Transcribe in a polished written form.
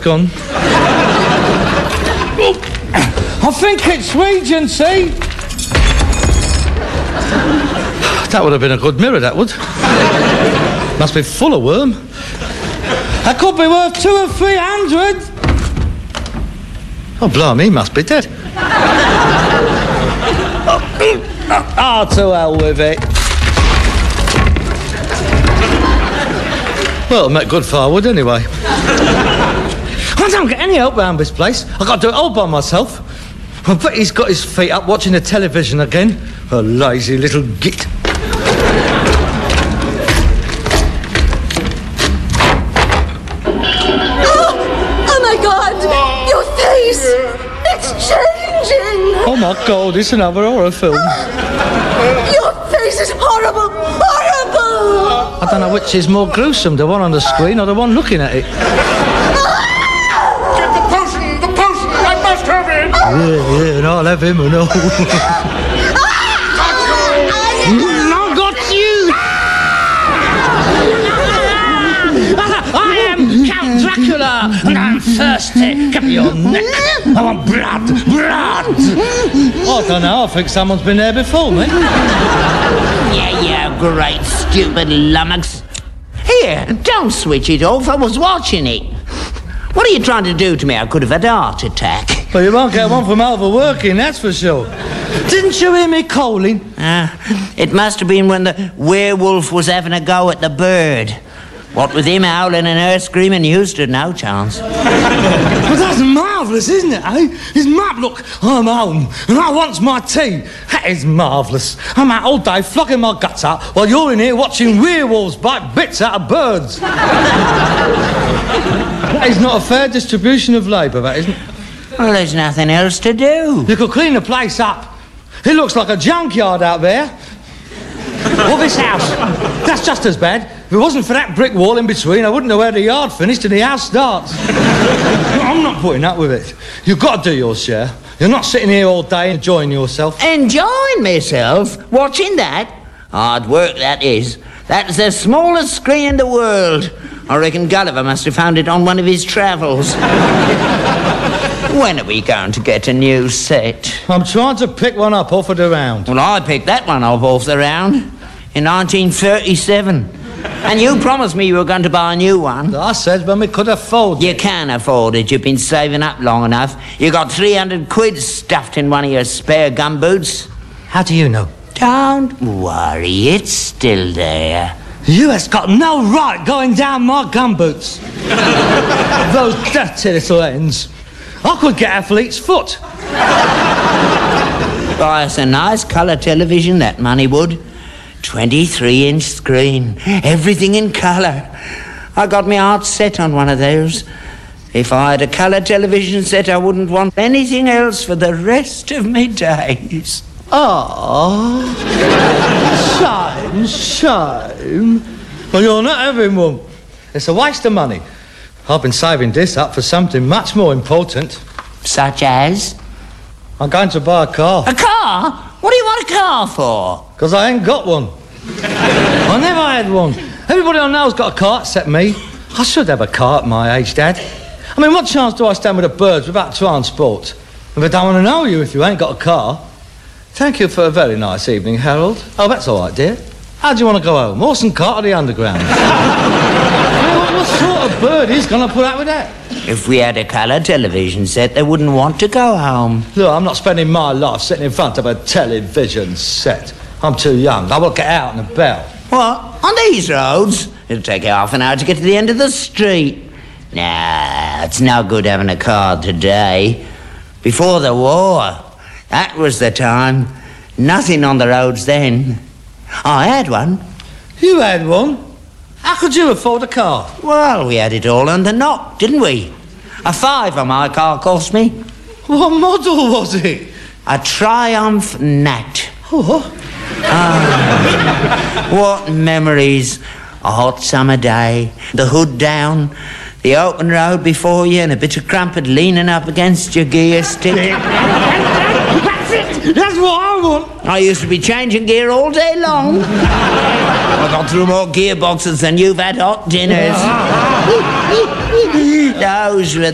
gone. I think it's Regency. That would have been a good mirror, that would. Must be full of worm. That could be worth 200 or 300. Oh, blimey, he must be dead. Oh, to hell with it. Well, it'll make good firewood anyway. I don't get any help round this place. I've got to do it all by myself. I bet he's got his feet up watching the television again. A lazy little git. Oh my God! Your face! It's changing! Oh my God, it's another horror film. Your face is horrible! Horrible! I don't know which is more gruesome, the one on the screen or the one looking at it. Get the potion! The potion! I must have it! Yeah, and I'll have him and all. I got you! I am Count Dracula, and I'm thirsty. Give me your neck. I want blood, blood. I don't know, I think someone's been there before me. Yeah, great stupid lummox. Here, don't switch it off. I was watching it. What are you trying to do to me? I could have had a heart attack. Well, you won't get one from overworking, that's for sure. Didn't you hear me calling? It must have been when the werewolf was having a go at the bird. What with him howling and her screaming, you stood no chance. But that's marvellous, isn't it, eh? It's Look, I'm home, and I want my tea. That is marvellous. I'm out all day flogging my guts out while you're in here watching werewolves bite bits out of birds. That is not a fair distribution of labour, that isn't. Well, there's nothing else to do. You could clean the place up. It looks like a junkyard out there. Or this house. That's just as bad. If it wasn't for that brick wall in between, I wouldn't know where the yard finished and the house starts. I'm not putting up with it. You've got to do your share. You're not sitting here all day enjoying yourself. Enjoying myself? Watching that? Hard work, that is. That's the smallest screen in the world. I reckon Gulliver must have found it on one of his travels. When are we going to get a new set? I'm trying to pick one up off of the round. Well, I picked that one up off the round in 1937. And you promised me you were going to buy a new one. I said when we could afford it. You can afford it. You've been saving up long enough. You got 300 quid stuffed in one of your spare gumboots. How do you know? Don't worry, it's still there. You has got no right going down my gumboots. Those dirty little ends. I could get athlete's foot. Buy us a nice colour television, that money would. 23-inch screen, everything in colour. I got my heart set on one of those. If I had a colour television set, I wouldn't want anything else for the rest of my days. Oh, shame. Well, you're not having one. It's a waste of money. I've been saving this up for something much more important. Such as? I'm going to buy a car. A car? What do you want a car for? Because I ain't got one. I never had one. Everybody I know's got a car except me. I should have a car at my age, Dad. I mean, what chance do I stand with the birds without transport? If I don't want to know you if you ain't got a car. Thank you for a very nice evening, Harold. Oh, that's all right, dear. How do you want to go home? Horse and cart or the underground? What sort of bird is going to put up with that? If we had a colour television set, they wouldn't want to go home. Look, I'm not spending my life sitting in front of a television set. I'm too young. I want to get out and about. What? On these roads? It'll take you half an hour to get to the end of the street. Nah, it's no good having a car today. Before the war, that was the time. Nothing on the roads then. I had one. You had one? How could you afford a car? Well, we had it all under knock, didn't we? A fiver my car cost me. What model was it? A Triumph Nat. Oh. What memories. A hot summer day, the hood down, the open road before you and a bit of crumpet leaning up against your gear stick. That's it! That's what I want! I used to be changing gear all day long. I got through more gearboxes than you've had hot dinners. Those were